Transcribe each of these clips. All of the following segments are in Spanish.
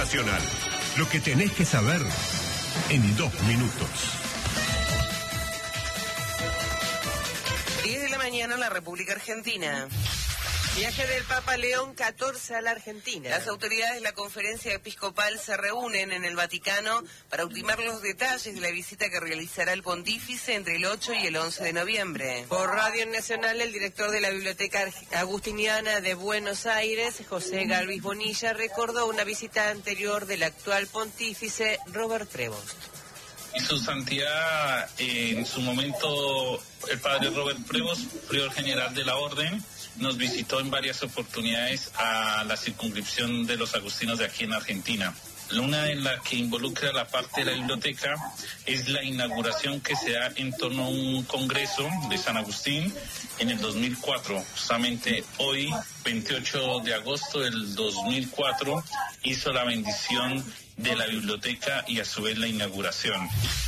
Nacional. Lo que tenés que saber en 2 minutos. 10 de la mañana en la República Argentina. Viaje del Papa León XIV a la Argentina. Las autoridades de la conferencia episcopal se reúnen en el Vaticano para ultimar los detalles de la visita que realizará el pontífice entre el 8 y el 11 de noviembre. Por Radio Nacional, el director de la Biblioteca Agustiniana de Buenos Aires, José Galvis Bonilla, recordó una visita anterior del actual pontífice Robert Prevost. Y su santidad, en su momento, el padre Robert Prevost, prior general de la orden, nos visitó en varias oportunidades a la circunscripción de los agustinos de aquí en Argentina. Una en la que involucra la parte de la biblioteca es la inauguración que se da en torno a un congreso de San Agustín en el 2004. Justamente hoy, 28 de agosto del 2004, hizo la bendición de la biblioteca y a su vez la inauguración.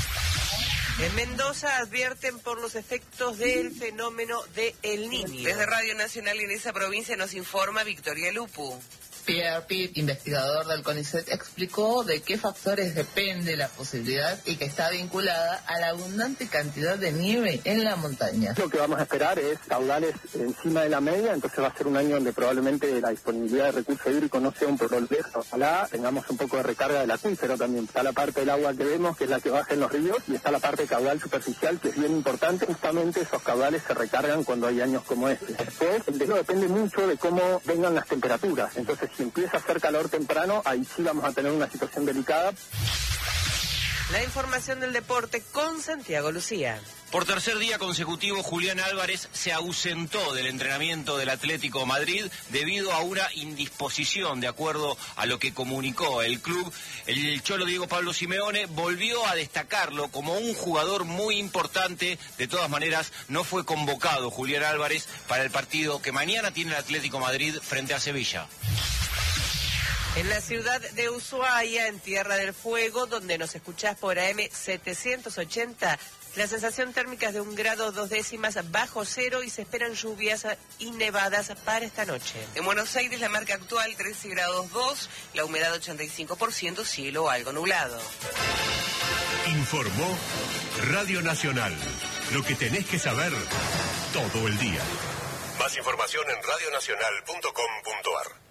En Mendoza advierten por los efectos del fenómeno de El Niño. Desde Radio Nacional en esa provincia nos informa Victoria Lupu. Pierre Pitt, investigador del CONICET, explicó de qué factores depende la posibilidad y que está vinculada a la abundante cantidad de nieve en la montaña. Lo que vamos a esperar es caudales encima de la media, entonces va a ser un año donde probablemente la disponibilidad de recursos hídricos no sea un problema. Ojalá tengamos un poco de recarga del acuífero también. Está la parte del agua que vemos, que es la que baja en los ríos, y está la parte caudal superficial, que es bien importante. Justamente esos caudales se recargan cuando hay años como este. Después, el deshielo depende mucho de cómo vengan las temperaturas. Entonces, si empieza a hacer calor temprano, ahí sí vamos a tener una situación delicada. La información del deporte con Santiago Lucía. Por tercer día consecutivo, Julián Álvarez se ausentó del entrenamiento del Atlético Madrid debido a una indisposición, de acuerdo a lo que comunicó el club. El cholo Diego Pablo Simeone volvió a destacarlo como un jugador muy importante. De todas maneras, no fue convocado Julián Álvarez para el partido que mañana tiene el Atlético Madrid frente a Sevilla. En la ciudad de Ushuaia, en Tierra del Fuego, donde nos escuchás por AM 780, la sensación térmica es de 1 grado 2 décimas bajo cero y se esperan lluvias y nevadas para esta noche. En Buenos Aires, la marca actual 13 grados 2, la humedad 85%, cielo algo nublado. Informó Radio Nacional. Lo que tenés que saber todo el día. Más información en radionacional.com.ar.